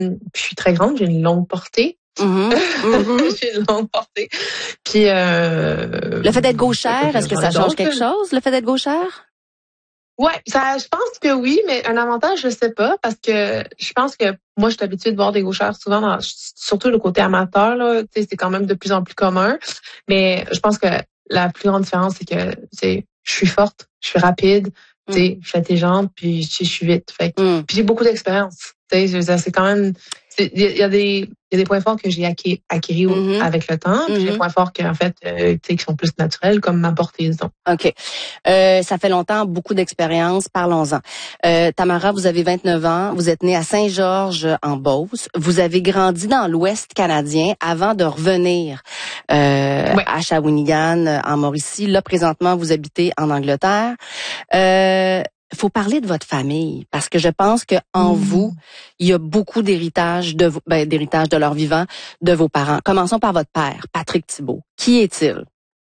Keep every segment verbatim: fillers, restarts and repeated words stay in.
je suis très grande, j'ai une longue portée. Mm-hmm. Mm-hmm. J'ai une longue portée. Puis euh, le fait d'être gauchère, est-ce que ça change quelque chose, le fait d'être gauchère? Ouais, ça, je pense que oui, mais un avantage, je sais pas, parce que je pense que moi, je suis habituée de voir des gauchères souvent, dans, surtout le côté amateur, là, tu sais, c'est quand même de plus en plus commun. Mais je pense que la plus grande différence, c'est que, tu sais, je suis forte, je suis rapide, tu sais, je suis intelligente, puis je suis vite. Fait que, mm. Puis j'ai beaucoup d'expérience. Tu sais, je veux dire, c'est quand même, il y a des, il y a des points forts que j'ai acquis, acquis mm-hmm. avec le temps, puis mm-hmm. des points forts que, en fait, euh, tu sais, qui sont plus naturels, comme ma portée, disons. OK. Euh, ça fait longtemps, beaucoup d'expérience. Parlons-en. Euh, Tamara, vous avez vingt-neuf ans. Vous êtes née à Saint-Georges, en Beauce. Vous avez grandi dans l'Ouest canadien avant de revenir euh, ouais. à Shawinigan, en Mauricie. Là, présentement, vous habitez en Angleterre. Euh, faut parler de votre famille parce que je pense que en mmh. vous, il y a beaucoup d'héritage de ben, d'héritage de leur vivant de vos parents. Commençons par votre père, Patrick Thibault. Qui est-il?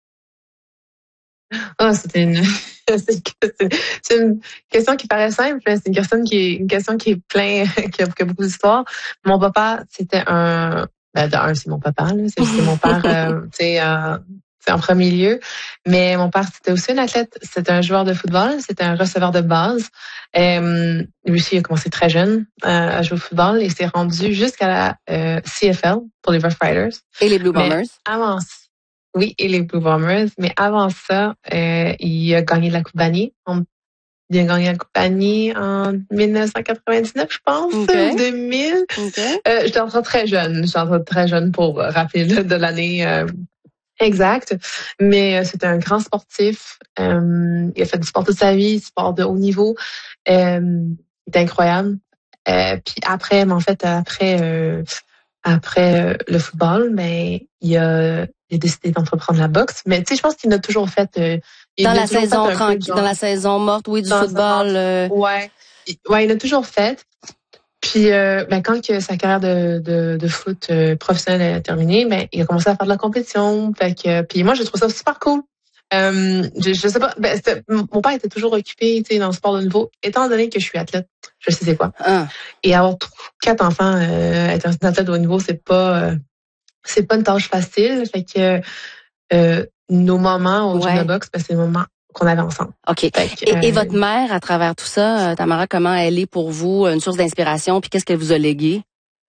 Oh, c'était une c'est une question qui paraît simple, mais c'est une question qui est une question qui est plein qui a, qui a beaucoup d'histoire. Mon papa, c'était un ben, de un, c'est mon papa, là, c'est, c'est mon père, euh, c'est euh, c'est en premier lieu. Mais mon père, c'était aussi un athlète. C'était un joueur de football. C'était un receveur de base. Euh, lui aussi, il a commencé très jeune euh, à jouer au football et s'est rendu jusqu'à la euh, C F L pour les Rough Riders. Et les Blue Bombers. Mais avant oui, et les Blue Bombers. Mais avant ça, euh, il a gagné la Coupe Bannier. Il a gagné la Coupe Bannier en dix-neuf cent quatre-vingt-dix-neuf, je pense, okay. deux mille. Okay. Euh, j'étais encore très jeune. J'étais encore très jeune pour rappeler de, de l'année euh, exacte. Mais euh, c'était un grand sportif. Euh, il a fait du sport toute sa vie, du sport de haut niveau. Euh, il était incroyable. Euh, puis après, mais en fait, après euh, après euh, le football, mais il a, il a décidé d'entreprendre la boxe. Mais tu sais, je pense qu'il a toujours fait... Euh, dans la saison tranquille, dans la saison morte, oui, du football. Euh... Ouais, ouais, il a toujours fait. Puis, euh, ben, quand que sa carrière de, de, de foot euh, professionnelle a terminé, ben, il a commencé à faire de la compétition. Fait que, puis moi, je trouve ça super cool. Euh, je, je sais pas, ben, mon père était toujours occupé, tu sais, dans le sport de niveau. Étant donné que je suis athlète, je sais c'est quoi. Ah. Et avoir quatre enfants, euh, être un athlète de haut niveau, c'est pas, euh, c'est pas une tâche facile. Fait que euh, nos moments au ouais. gym de boxe, ben, c'est les moments qu'on avait ensemble. OK. Que, et, euh, et votre mère, à travers tout ça, Tamara, comment elle est pour vous une source d'inspiration, puis qu'est-ce qu'elle vous a légué?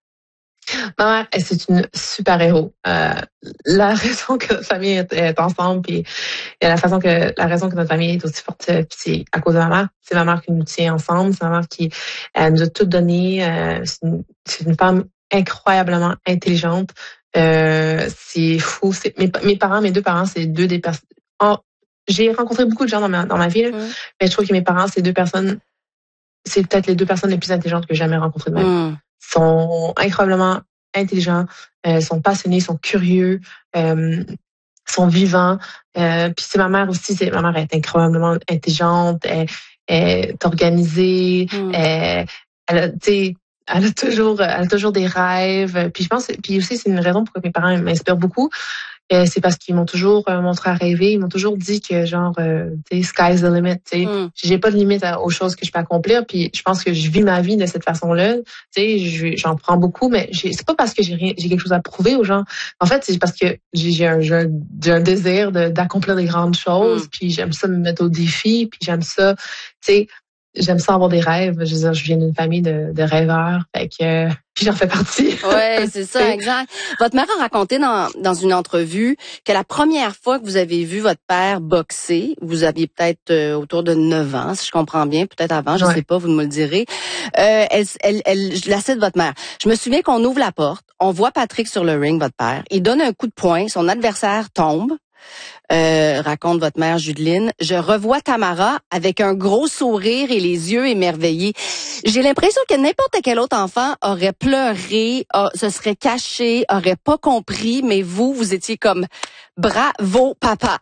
Ma mère, c'est une super héros. Euh, la raison que notre famille est, est ensemble, puis la façon que la raison que notre famille est aussi forte, c'est à cause de ma mère. C'est ma mère qui nous tient ensemble. C'est ma mère qui elle nous a tout donné. Euh, c'est, une, c'est une femme incroyablement intelligente. Euh, c'est fou. C'est, mes, mes parents, mes deux parents, c'est deux des personnes. Oh, j'ai rencontré beaucoup de gens dans ma dans ma vie, là, mmh. mais je trouve que mes parents, c'est deux personnes. C'est peut-être les deux personnes les plus intelligentes que j'ai jamais rencontrées de ma vie. Mmh. Sont incroyablement intelligents, euh, sont passionnés, sont curieux, euh, sont vivants. Euh, puis c'est ma mère aussi, c'est ma mère est incroyablement intelligente, elle, elle est organisée, mm. elle, elle a, tu sais, elle a toujours, elle a toujours des rêves. Puis je pense, puis aussi c'est une raison pourquoi mes parents m'inspirent beaucoup. Euh, c'est parce qu'ils m'ont toujours euh, montré à rêver. Ils m'ont toujours dit que genre, euh, tu sais, sky's the limit. Tu sais, mm. j'ai pas de limite à, aux choses que je peux accomplir. Puis je pense que je vis ma vie de cette façon-là. Tu sais, j'en prends beaucoup, mais j'ai, c'est pas parce que j'ai rien, j'ai quelque chose à prouver aux gens. En fait, c'est parce que j'ai, j'ai, un, j'ai, un, j'ai un désir de, d'accomplir des grandes choses. Mm. Puis j'aime ça me mettre au défi. Puis j'aime ça, tu sais. J'aime ça avoir des rêves. Je veux dire, je viens d'une famille de, de rêveurs. Fait que, puis j'en fais partie. Oui, c'est ça, exact. Votre mère a raconté dans, dans une entrevue que la première fois que vous avez vu votre père boxer, vous aviez peut-être euh, autour de neuf ans, si je comprends bien, peut-être avant, je ouais. sais pas, vous me le direz. Euh, elle, elle, elle, je la cite votre mère. Je me souviens qu'on ouvre la porte, on voit Patrick sur le ring, votre père. Il donne un coup de poing, son adversaire tombe. Euh, raconte votre mère Judeline. Je revois Tamara avec un gros sourire et les yeux émerveillés. J'ai l'impression que n'importe quel autre enfant aurait pleuré, a, se serait caché, aurait pas compris, mais vous, vous étiez comme bravo papa.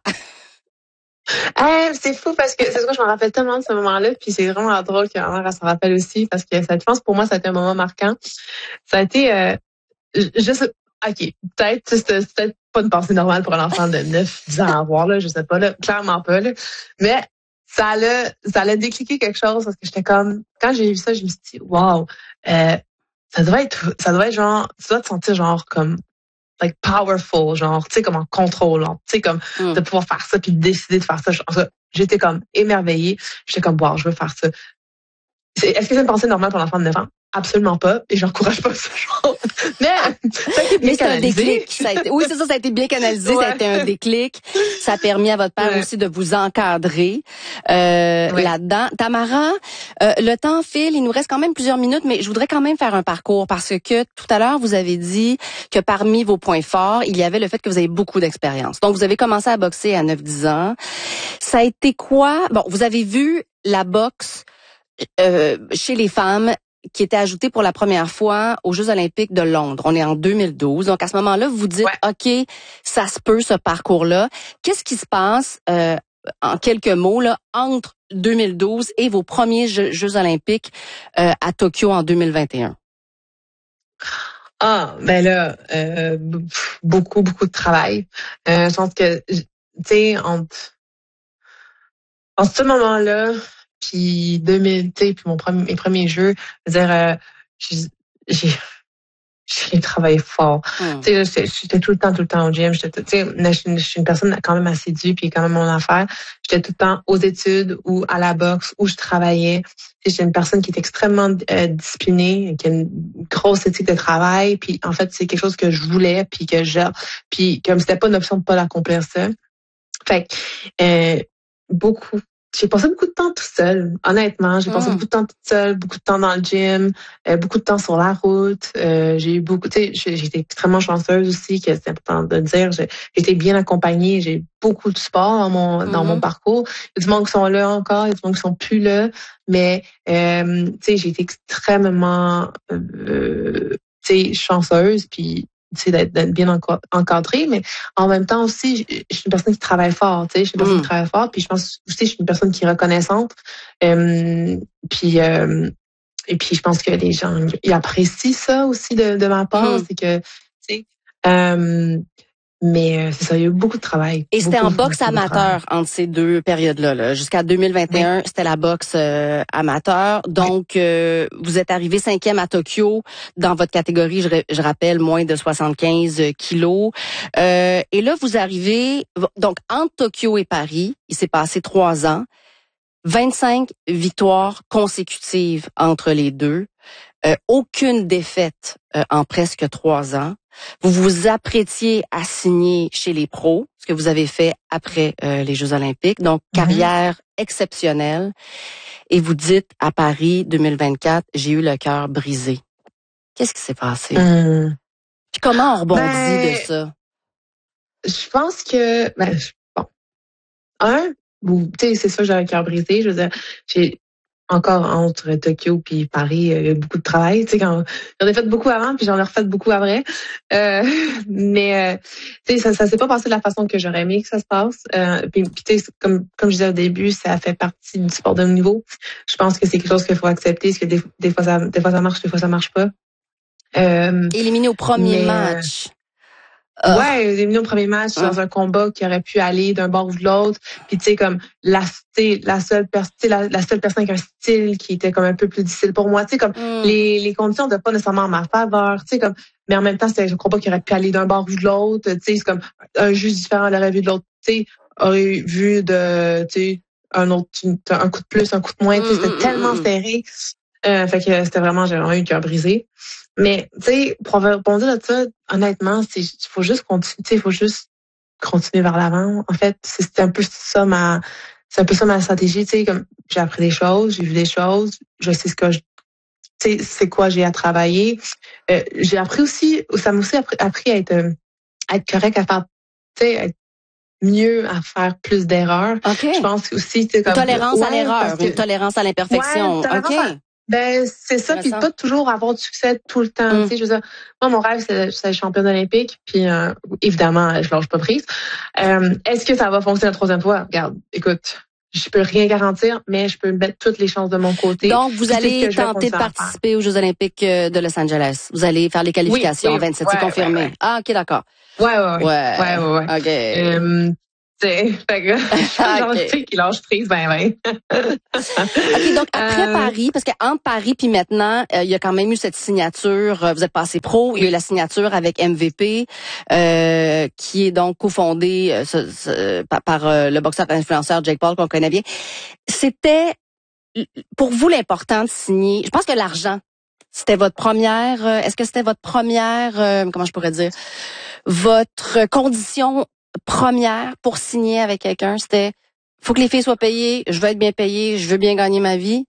Euh, c'est fou parce que c'est ce que je me rappelle tellement de ce moment-là, puis c'est vraiment drôle que ma mère s'en rappelle aussi parce que ça, je pense pour moi ça a été un moment marquant. Ça a été euh, juste OK, peut-être c'est, c'est peut-être pas une pensée normale pour un enfant de neuf dix ans à avoir, là, je sais pas, là, clairement pas, là. Mais ça allait, ça allait décliquer quelque chose parce que j'étais comme, quand j'ai vu ça, je me suis dit, wow, euh, ça doit être, ça doit être genre, tu dois te sentir genre comme, like powerful, genre, tu sais, comme en contrôle, tu sais, comme mm. de pouvoir faire ça puis de décider de faire ça. J'étais comme émerveillée. J'étais comme, wow, je veux faire ça. Est-ce que c'est une pensée normale pour l'enfant de neuf ans? Absolument pas. Et j'encourage pas ce genre. Mais, ça a été bien Mais c'est canalisé. un déclic. Ça a été, oui, c'est ça, ça a été bien canalisé. Ouais. Ça a été un déclic. Ça a permis à votre père ouais. aussi de vous encadrer euh, ouais. là-dedans. Tamara, euh, le temps file. Il nous reste quand même plusieurs minutes, mais je voudrais quand même faire un parcours parce que tout à l'heure, vous avez dit que parmi vos points forts, il y avait le fait que vous avez beaucoup d'expérience. Donc, vous avez commencé à boxer à neuf dix ans. Ça a été quoi? Bon, vous avez vu la boxe euh, chez les femmes qui était ajouté pour la première fois aux Jeux olympiques de Londres. On est en deux mille douze. Donc, à ce moment-là, vous dites, ouais. OK, ça se peut, ce parcours-là. Qu'est-ce qui se passe, euh, en quelques mots, là, entre deux mille douze et vos premiers Jeux, Jeux olympiques euh, à Tokyo en deux mille vingt et un? Ah, ben là, euh, beaucoup, beaucoup de travail. Euh, je pense que, tu sais, entre, en ce moment-là, puis deux mille, tu sais, puis mon premier, mes premiers jeux, je veux dire, euh, j'ai, j'ai travaillé fort. Mm. Tu sais, j'étais tout le temps, tout le temps au gym. J'étais, tu sais, je suis une personne quand même assidue, puis quand même mon affaire. J'étais tout le temps aux études ou à la boxe où je travaillais. J'étais une personne qui est extrêmement euh, disciplinée, qui a une grosse éthique de travail. Puis en fait, c'est quelque chose que je voulais, puis que je, puis comme c'était pas une option de pas l'accomplir ça. Fait que euh, beaucoup. J'ai passé beaucoup de temps tout seul, honnêtement. J'ai passé mmh. beaucoup de temps toute seule, beaucoup de temps dans le gym, euh, beaucoup de temps sur la route. Euh, j'ai eu beaucoup, tu sais, j'ai été extrêmement chanceuse aussi, que c'est important de le dire. J'ai été bien accompagnée, j'ai beaucoup de support dans mon mmh. dans mon parcours. Il y a du monde qui sont là encore, il y a du monde qui sont plus là, mais euh, tu sais, j'ai été extrêmement, euh, tu sais, chanceuse, puis d'être, d'être bien encadrée, mais en même temps aussi, je, je suis une personne qui travaille fort, tu sais, je suis une personne mmh. qui travaille fort, puis je pense aussi, je suis une personne qui est reconnaissante, euh, puis euh, et puis je pense que les gens ils apprécient ça aussi de, de ma part, mmh. c'est que, tu sais, euh, mais c'est ça, il y a eu beaucoup de travail. Et c'était beaucoup, en boxe amateur entre ces deux périodes-là. Là. Jusqu'à deux mille vingt et un, oui. c'était la boxe euh, amateur. Donc, oui. euh, vous êtes arrivé cinquième à Tokyo dans votre catégorie, je, je rappelle, moins de soixante-quinze kilos. Euh, et là, vous arrivez, donc entre Tokyo et Paris, il s'est passé trois ans, vingt-cinq victoires consécutives entre les deux, euh, aucune défaite euh, en presque trois ans. Vous vous apprêtiez à signer chez les pros, ce que vous avez fait après euh, les Jeux olympiques. Donc, mm-hmm. carrière exceptionnelle. Et vous dites à Paris deux mille vingt-quatre, j'ai eu le cœur brisé. Qu'est-ce qui s'est passé? Mm. Puis comment on rebondit ben, de ça? Je pense que, ben, bon, un, tu sais, c'est sûr, j'ai le cœur brisé. Je veux dire, j'ai encore entre Tokyo puis Paris, il y a beaucoup de travail. Tu sais, quand j'en ai fait beaucoup avant, puis j'en ai refait beaucoup après. Euh, mais euh, tu sais, ça, ça s'est pas passé de la façon que j'aurais aimé que ça se passe. Euh, puis, puis tu sais, comme comme je disais au début, ça fait partie du sport de haut niveau. Je pense que c'est quelque chose qu'il faut accepter, parce que des, des fois ça, des fois ça marche, des fois ça marche pas. Euh, Éliminé au premier mais, match. Oh. Ouais, éliminé au premier match oh. dans un combat qui aurait pu aller d'un bord ou de l'autre. Puis tu sais, comme la, la seule personne, la, la seule personne avec un style qui était comme un peu plus difficile pour moi. Tu sais, comme mm. les, les conditions n'étaient pas nécessairement en ma faveur. Tu sais, comme, mais en même temps, c'était un combat qui aurait pu aller d'un bord ou de l'autre. Tu sais, c'est comme un juge différent l'aurait vu de l'autre. Tu sais, aurait vu de, tu sais, un autre, un coup de plus, un coup de moins. Mm, tu sais, c'était mm, tellement mm. serré. Euh, fait que c'était vraiment, j'ai vraiment eu le cœur brisé. Mais, tu sais, pour répondre à ça, honnêtement, c'est, faut juste continuer, tu sais, il faut juste continuer vers l'avant. En fait, c'est un peu ça ma, c'est un peu ça ma stratégie, tu sais, comme j'ai appris des choses, j'ai vu des choses, je sais ce que je, tu sais, c'est quoi j'ai à travailler. Euh, j'ai appris aussi, ça m'a aussi appris, appris à être, à être correct, à faire, tu sais, être mieux, à faire plus d'erreurs. Okay. Je pense aussi, tu sais, comme. Une tolérance ouais, à l'erreur, que, une tolérance à l'imperfection. Ouais, OK. À, Ben, c'est ça, puis pas toujours avoir du succès tout le temps. Mm. Tu sais, je veux dire, moi, mon rêve, c'est d'être championne olympique, puis euh, évidemment, je lâche pas prise. Euh, est-ce que ça va fonctionner la troisième fois? Regarde, écoute, je peux rien garantir, mais je peux mettre toutes les chances de mon côté. Donc, vous allez tenter de participer aux Jeux olympiques de Los Angeles. Vous allez faire les qualifications oui, en vingt-sept, ouais, c'est confirmé. Ouais, ouais. Ah, OK, d'accord. Ouais, ouais, ouais. ouais, ouais, ouais. OK. Euh, Fait que, genre, okay. tu sais, qui lâche prise, ben, ben. OK, donc après euh... Paris, parce qu'entre Paris puis maintenant, il euh, y a quand même eu cette signature, euh, vous êtes passé pro, il y a eu la signature avec M V P, euh, qui est donc cofondé euh, ce, ce, par, par euh, le boxeur influenceur Jake Paul, qu'on connaît bien. C'était, pour vous, l'important de signer, je pense que l'argent, c'était votre première, euh, est-ce que c'était votre première, euh, comment je pourrais dire, votre condition première pour signer avec quelqu'un, c'était faut que les filles soient payées, je veux être bien payée, je veux bien gagner ma vie?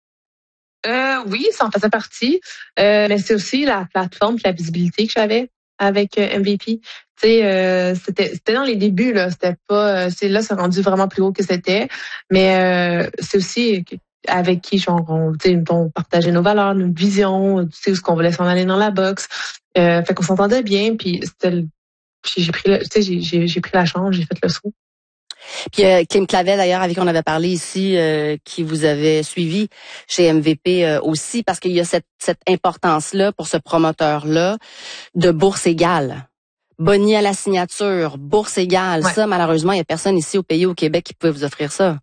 Euh, oui, ça en faisait partie. Euh, mais c'est aussi la plateforme, la visibilité que j'avais avec euh, M V P. Tu sais, euh, c'était c'était dans les débuts là, c'était pas, c'est là c'est rendu vraiment plus haut que c'était. Mais euh, c'est aussi avec qui genre on, tu sais, on partageait nos valeurs, nos visions, tu sais où ce qu'on voulait s'en aller dans la boxe. Euh, fait qu'on s'entendait bien, puis c'était Puis j'ai pris, le, tu sais, j'ai, j'ai, j'ai pris la chance, j'ai fait le saut. Puis euh, Kim Clavel, d'ailleurs, avec qui on avait parlé ici, euh, qui vous avait suivi chez M V P euh, aussi, parce qu'il y a cette, cette importance-là pour ce promoteur-là de bourse égale. Boni à la signature, bourse égale. Ouais. Ça, malheureusement, il y a personne ici au pays, au Québec, qui pouvait vous offrir ça.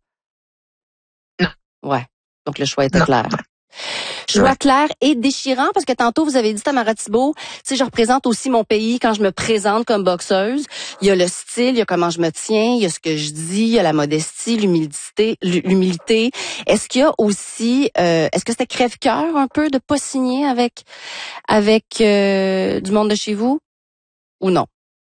Non. Ouais. Donc le choix était non. clair. Choix ouais. clair et déchirant, parce que tantôt, vous avez dit, Tamara Thibault, tu sais, je représente aussi mon pays quand je me présente comme boxeuse. Il y a le style, il y a comment je me tiens, il y a ce que je dis, il y a la modestie, l'humilité. l'humilité. Est-ce qu'il y a aussi, euh, est-ce que c'était crève-cœur un peu de pas signer avec avec euh, du monde de chez vous ou non?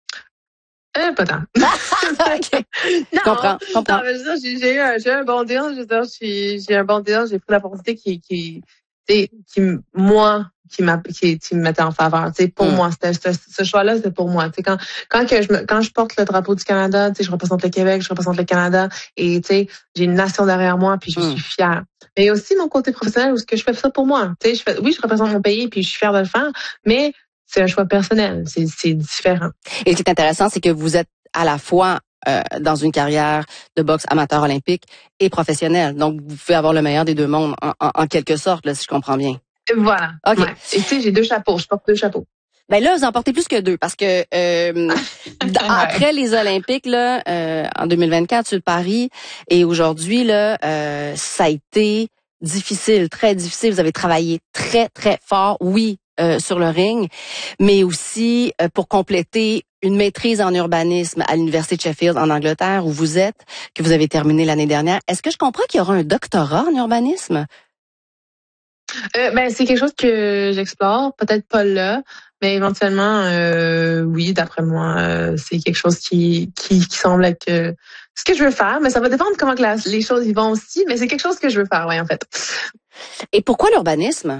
Euh, pas tant. okay. Non, comprends, comprends. Non, mais je veux dire, j'ai, j'ai, eu un, j'ai eu un bon deal. Je veux dire, j'ai, j'ai un bon deal. J'ai pris l'opportunité qui, qui, qui, qui, moi, qui m'a, qui, qui me mettait en faveur. Tu sais, pour mm. moi, c'était, c'était, ce choix-là, c'était pour moi. Tu sais, quand, quand que je me, quand je porte le drapeau du Canada, tu sais, je représente le Québec, je représente le Canada, et tu sais, j'ai une nation derrière moi, puis je mm. suis fière. Mais il y a aussi mon côté professionnel où ce que je fais ça pour moi. Tu sais, je fais, oui, je représente mon pays, puis je suis fière de le faire, mais c'est un choix personnel, c'est, c'est différent. Et ce qui est intéressant, c'est que vous êtes à la fois euh, dans une carrière de boxe amateur olympique et professionnelle. Donc, vous pouvez avoir le meilleur des deux mondes, en, en, en quelque sorte, là, si je comprends bien. Voilà. OK. Ouais. Et tu sais, j'ai deux chapeaux, je porte deux chapeaux. Ben là, vous en portez plus que deux, parce que euh, après les Olympiques, là, euh, en deux mille vingt-quatre, sur le Paris, et aujourd'hui, là, euh, ça a été difficile, très difficile. Vous avez travaillé très, très fort, oui, Euh, sur le ring, mais aussi euh, pour compléter une maîtrise en urbanisme à l'Université de Sheffield en Angleterre où vous êtes, que vous avez terminé l'année dernière. Est-ce que je comprends qu'il y aura un doctorat en urbanisme? Euh, ben c'est quelque chose que j'explore, peut-être pas là, mais éventuellement, euh, oui, d'après moi, euh, c'est quelque chose qui, qui qui semble être euh, ce que je veux faire, mais ça va dépendre comment que la, les choses y vont aussi, mais c'est quelque chose que je veux faire, oui, en fait. Et pourquoi l'urbanisme?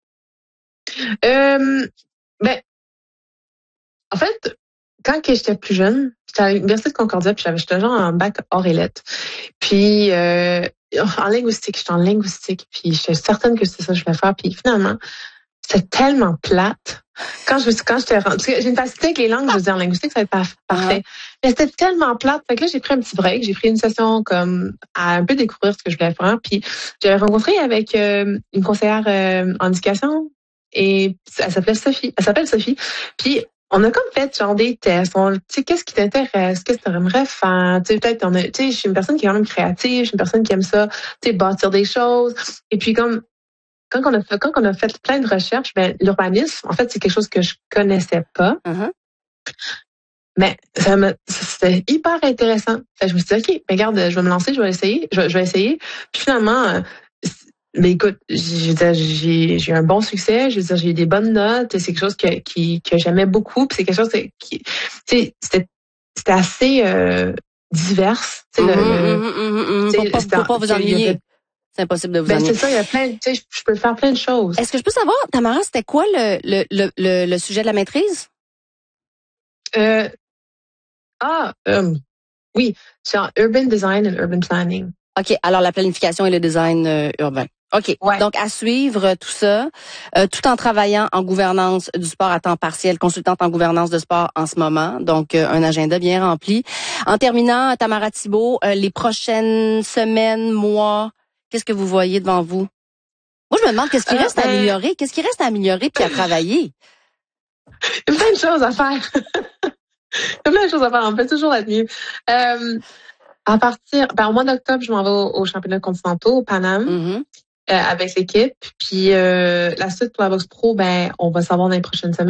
Euh, ben, en fait, quand que j'étais plus jeune, j'étais à l'Université de Concordia, puis j'avais, j'étais genre en bac hors et lettres. Puis, euh, en linguistique, j'étais en linguistique, puis j'étais certaine que c'était ça que je voulais faire. Puis finalement, c'était tellement plate. Quand je quand j'étais parce que j'ai une facilité avec les langues, je veux dire, en linguistique, ça va être par, parfait. Mais c'était tellement plate. Fait que là, j'ai pris un petit break. J'ai pris une session comme à un peu découvrir ce que je voulais faire. Puis, j'avais rencontré avec euh, une conseillère euh, en éducation. Et elle s'appelait Sophie. Elle s'appelle Sophie. Puis on a comme fait genre des tests. On, tu sais, qu'est-ce qui t'intéresse, qu'est-ce que tu aimerais faire. Tu sais, peut-être on a, tu sais, je suis une personne qui est quand même créative. Je suis une personne qui aime ça, tu sais, bâtir des choses. Et puis comme quand on a fait, quand on a fait plein de recherches, ben l'urbanisme, en fait, c'est quelque chose que je connaissais pas. Uh-huh. Mais ça me, c'était hyper intéressant. Fait que je me suis dit, OK, mais regarde, je vais me lancer, je vais essayer, je, je vais essayer. Puis finalement. Mais écoute, je veux dire, j'ai, j'ai eu un bon succès, je veux dire, j'ai eu des bonnes notes, c'est quelque chose que, qui, que j'aimais beaucoup, puis c'est quelque chose qui, tu sais, c'était, c'était assez euh, divers. Tu sais, mm-hmm, le, mm-hmm, mm-hmm. Pour pas, pour pas vous ennuyer. Avait, c'est impossible de vous ben ennuyer. C'est ça, il y a plein, tu sais, je peux faire plein de choses. Est-ce que je peux savoir, Tamara, c'était quoi le, le, le, le, le sujet de la maîtrise? Euh, ah, euh, oui, c'est en urban design and urban planning. OK, alors la planification et le design euh, urbain. OK, ouais. Donc à suivre euh, tout ça, euh, tout en travaillant en gouvernance du sport à temps partiel, consultante en gouvernance de sport en ce moment, donc euh, un agenda bien rempli. En terminant, Tamara Thibault, euh, les prochaines semaines, mois, qu'est-ce que vous voyez devant vous? Moi, je me demande qu'est-ce qui reste euh, à améliorer, qu'est-ce qui reste à améliorer puis à travailler? Il y a plein de choses à faire. Il y a plein de choses à faire. On fait toujours la tenue. Euh, à partir, ben, au mois d'octobre, je m'en vais au, au championnat continentaux, au Paname, Mm-hmm. euh, avec l'équipe. Puis euh, la suite pour la boxe pro, ben, on va savoir dans les prochaines semaines.